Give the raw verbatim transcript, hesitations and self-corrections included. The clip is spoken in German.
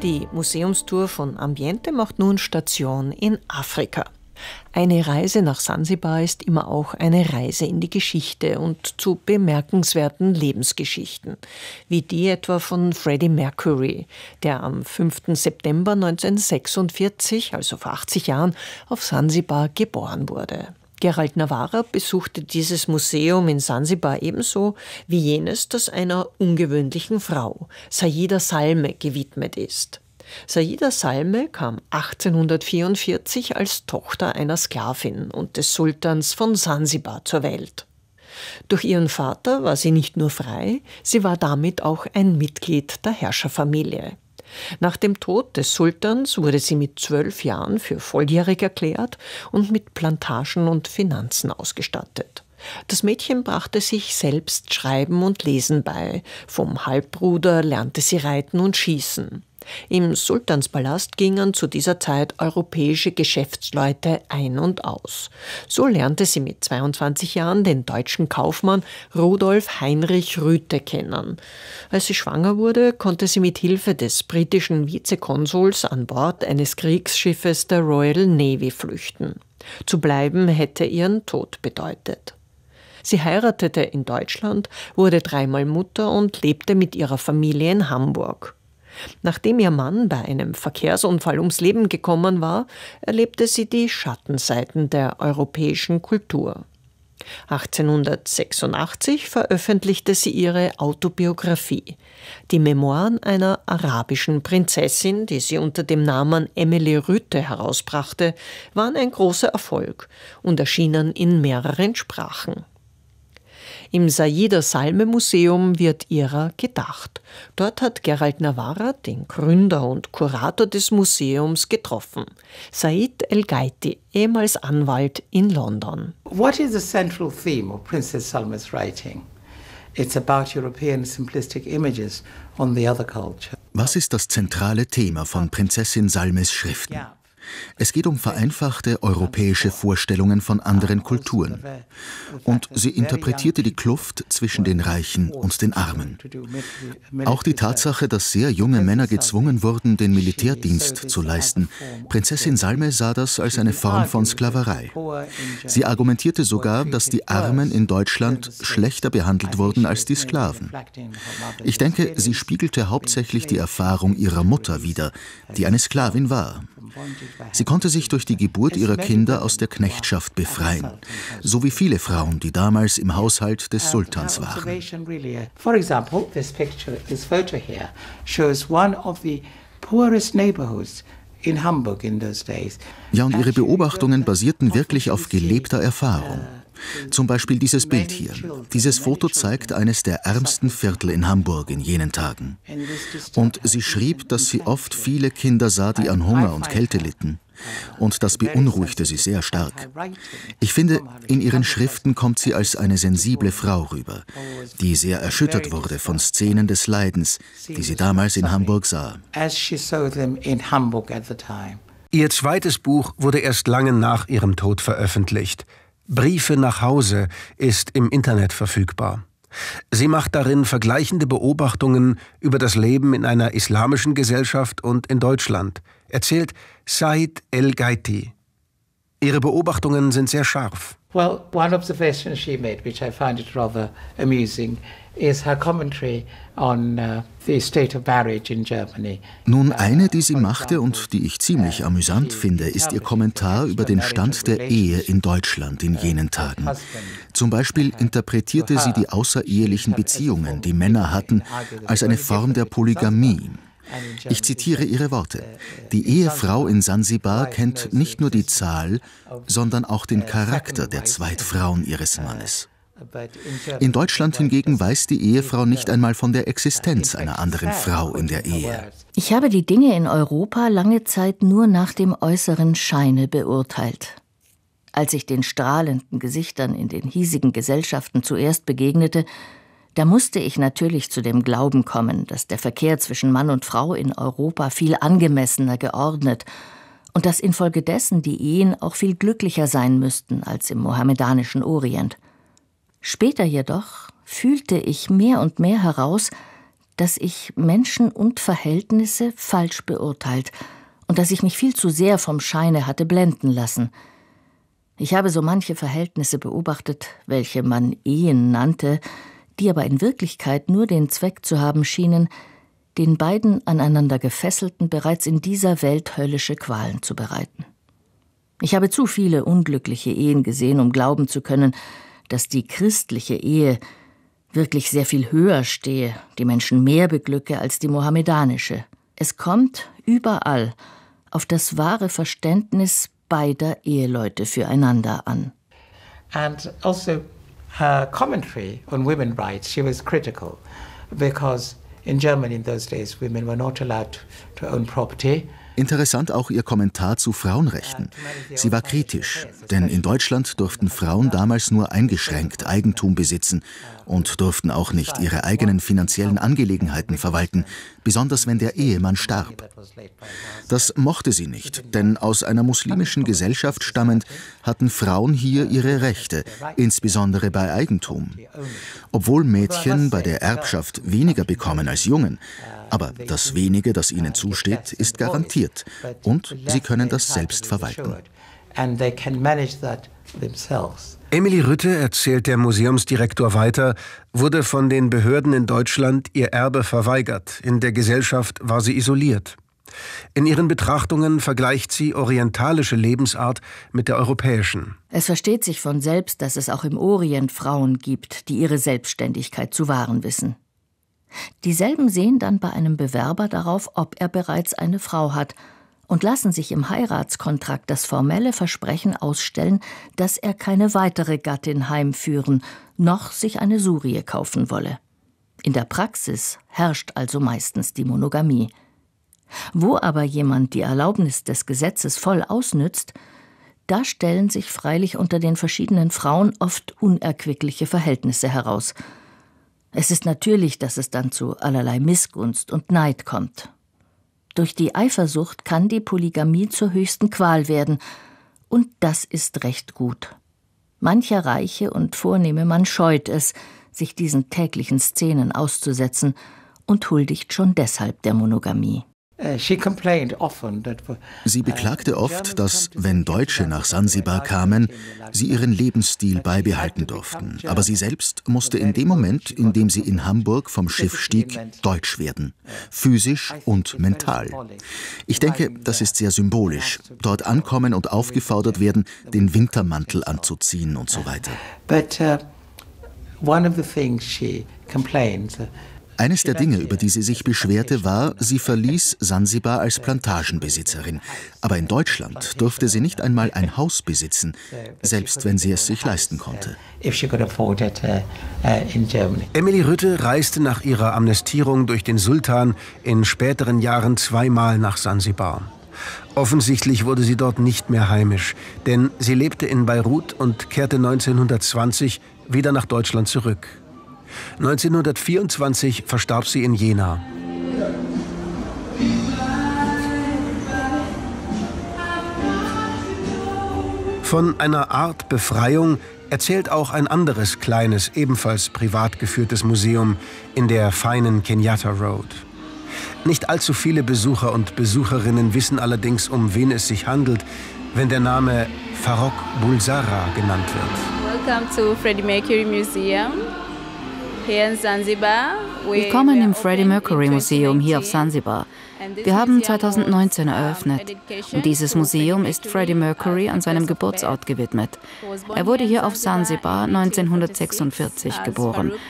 Die Museumstour von Ambiente macht nun Station in Afrika. Eine Reise nach Sansibar ist immer auch eine Reise in die Geschichte und zu bemerkenswerten Lebensgeschichten, wie die etwa von Freddie Mercury, der am fünften September neunzehnhundertsechsundvierzig, also vor achtzig Jahren, auf Sansibar geboren wurde. Gerald Nawara besuchte dieses Museum in Sansibar ebenso wie jenes, das einer ungewöhnlichen Frau, Saida Salme, gewidmet ist. Saida Salme kam achtzehnhundertvierundvierzig als Tochter einer Sklavin und des Sultans von Sansibar zur Welt. Durch ihren Vater war sie nicht nur frei, sie war damit auch ein Mitglied der Herrscherfamilie. Nach dem Tod des Sultans wurde sie mit zwölf Jahren für volljährig erklärt und mit Plantagen und Finanzen ausgestattet. Das Mädchen brachte sich selbst Schreiben und Lesen bei. Vom Halbbruder lernte sie Reiten und Schießen. Im Sultanspalast gingen zu dieser Zeit europäische Geschäftsleute ein und aus. So lernte sie mit zweiundzwanzig Jahren den deutschen Kaufmann Rudolf Heinrich Rüte kennen. Als sie schwanger wurde, konnte sie mit Hilfe des britischen Vizekonsuls an Bord eines Kriegsschiffes der Royal Navy flüchten. Zu bleiben hätte ihren Tod bedeutet. Sie heiratete in Deutschland, wurde dreimal Mutter und lebte mit ihrer Familie in Hamburg. Nachdem ihr Mann bei einem Verkehrsunfall ums Leben gekommen war, erlebte sie die Schattenseiten der europäischen Kultur. achtzehnhundertsechsundachtzig veröffentlichte sie ihre Autobiografie, die Memoiren einer arabischen Prinzessin, die sie unter dem Namen Emily Rüte herausbrachte, waren ein großer Erfolg und erschienen in mehreren Sprachen. Im Saida Salme Museum wird ihrer gedacht. Dort hat Gerald Nawara den Gründer und Kurator des Museums getroffen, Said El-Gaiti, ehemals Anwalt in London. What is the central theme of Princess Salma's writing? It's about European simplistic images on the other culture. Was ist das zentrale Thema von Prinzessin Salmes Schriften? Es geht um vereinfachte europäische Vorstellungen von anderen Kulturen. Und sie interpretierte die Kluft zwischen den Reichen und den Armen. Auch die Tatsache, dass sehr junge Männer gezwungen wurden, den Militärdienst zu leisten. Prinzessin Salme sah das als eine Form von Sklaverei. Sie argumentierte sogar, dass die Armen in Deutschland schlechter behandelt wurden als die Sklaven. Ich denke, sie spiegelte hauptsächlich die Erfahrung ihrer Mutter wider, die eine Sklavin war. Sie konnte sich durch die Geburt ihrer Kinder aus der Knechtschaft befreien, so wie viele Frauen, die damals im Haushalt des Sultans waren. For example, this picture, this photo here shows one of the poorest neighborhoods in Hamburg in those days. Ja, und ihre Beobachtungen basierten wirklich auf gelebter Erfahrung. Zum Beispiel dieses Bild hier. Dieses Foto zeigt eines der ärmsten Viertel in Hamburg in jenen Tagen. Und sie schrieb, dass sie oft viele Kinder sah, die an Hunger und Kälte litten. Und das beunruhigte sie sehr stark. Ich finde, in ihren Schriften kommt sie als eine sensible Frau rüber, die sehr erschüttert wurde von Szenen des Leidens, die sie damals in Hamburg sah. Ihr zweites Buch wurde erst lange nach ihrem Tod veröffentlicht. Briefe nach Hause ist im Internet verfügbar. Sie macht darin vergleichende Beobachtungen über das Leben in einer islamischen Gesellschaft und in Deutschland, erzählt Said El-Gaiti. Ihre Beobachtungen sind sehr scharf. Well, one observation she made, which I find it rather amusing, is her commentary on uh, the state of marriage in Germany. Nun, eine, die sie machte und die ich ziemlich amüsant finde, ist ihr Kommentar über den Stand der Ehe in Deutschland in jenen Tagen. Zum Beispiel interpretierte sie die außerehelichen Beziehungen, die Männer hatten, als eine Form der Polygamie. Ich zitiere ihre Worte. Die Ehefrau in Sansibar kennt nicht nur die Zahl, sondern auch den Charakter der Zweitfrauen ihres Mannes. In Deutschland hingegen weiß die Ehefrau nicht einmal von der Existenz einer anderen Frau in der Ehe. Ich habe die Dinge in Europa lange Zeit nur nach dem äußeren Scheine beurteilt. Als ich den strahlenden Gesichtern in den hiesigen Gesellschaften zuerst begegnete, da musste ich natürlich zu dem Glauben kommen, dass der Verkehr zwischen Mann und Frau in Europa viel angemessener geordnet und dass infolgedessen die Ehen auch viel glücklicher sein müssten als im mohammedanischen Orient. Später jedoch fühlte ich mehr und mehr heraus, dass ich Menschen und Verhältnisse falsch beurteilt und dass ich mich viel zu sehr vom Scheine hatte blenden lassen. Ich habe so manche Verhältnisse beobachtet, welche man Ehen nannte, die aber in Wirklichkeit nur den Zweck zu haben schienen, den beiden aneinander Gefesselten bereits in dieser Welt höllische Qualen zu bereiten. Ich habe zu viele unglückliche Ehen gesehen, um glauben zu können, dass die christliche Ehe wirklich sehr viel höher stehe, die Menschen mehr beglücke als die mohammedanische. Es kommt überall auf das wahre Verständnis beider Eheleute füreinander an. And also her commentary on women's rights, she was critical, because in Germany in those days women were not allowed to own property. Interessant auch ihr Kommentar zu Frauenrechten. Sie war kritisch, denn in Deutschland durften Frauen damals nur eingeschränkt Eigentum besitzen und durften auch nicht ihre eigenen finanziellen Angelegenheiten verwalten, besonders wenn der Ehemann starb. Das mochte sie nicht, denn aus einer muslimischen Gesellschaft stammend hatten Frauen hier ihre Rechte, insbesondere bei Eigentum. Obwohl Mädchen bei der Erbschaft weniger bekommen als Jungen, aber das Wenige, das ihnen zusteht, ist garantiert und sie können das selbst verwalten. Emily Rütte, erzählt der Museumsdirektor weiter, wurde von den Behörden in Deutschland ihr Erbe verweigert. In der Gesellschaft war sie isoliert. In ihren Betrachtungen vergleicht sie orientalische Lebensart mit der europäischen. Es versteht sich von selbst, dass es auch im Orient Frauen gibt, die ihre Selbstständigkeit zu wahren wissen. Dieselben sehen dann bei einem Bewerber darauf, ob er bereits eine Frau hat, und lassen sich im Heiratskontrakt das formelle Versprechen ausstellen, dass er keine weitere Gattin heimführen, noch sich eine Surie kaufen wolle. In der Praxis herrscht also meistens die Monogamie. Wo aber jemand die Erlaubnis des Gesetzes voll ausnützt, da stellen sich freilich unter den verschiedenen Frauen oft unerquickliche Verhältnisse heraus. Es ist natürlich, dass es dann zu allerlei Missgunst und Neid kommt. Durch die Eifersucht kann die Polygamie zur höchsten Qual werden, und das ist recht gut. Mancher reiche und vornehme Mann scheut es, sich diesen täglichen Szenen auszusetzen, und huldigt schon deshalb der Monogamie. Sie beklagte oft, dass, wenn Deutsche nach Sansibar kamen, sie ihren Lebensstil beibehalten durften. Aber sie selbst musste in dem Moment, in dem sie in Hamburg vom Schiff stieg, deutsch werden. Physisch und mental. Ich denke, das ist sehr symbolisch. Dort ankommen und aufgefordert werden, den Wintermantel anzuziehen und so weiter. But uh, one of the things she complained. Eines der Dinge, über die sie sich beschwerte, war, sie verließ Sansibar als Plantagenbesitzerin. Aber in Deutschland durfte sie nicht einmal ein Haus besitzen, selbst wenn sie es sich leisten konnte. Emily Rütte reiste nach ihrer Amnestierung durch den Sultan in späteren Jahren zweimal nach Sansibar. Offensichtlich wurde sie dort nicht mehr heimisch, denn sie lebte in Beirut und kehrte neunzehnhundertzwanzig wieder nach Deutschland zurück. neunzehnhundertvierundzwanzig verstarb sie in Jena. Von einer Art Befreiung erzählt auch ein anderes kleines, ebenfalls privat geführtes Museum in der feinen Kenyatta Road. Nicht allzu viele Besucher und Besucherinnen wissen allerdings, um wen es sich handelt, wenn der Name Farrokh Bulsara genannt wird. Welcome to Freddie Mercury Museum. Willkommen im Freddie Mercury Museum hier auf Sansibar. Wir haben zweitausendneunzehn eröffnet und dieses Museum ist Freddie Mercury an seinem Geburtsort gewidmet. Er wurde hier auf Sansibar neunzehnhundertsechsundvierzig geboren.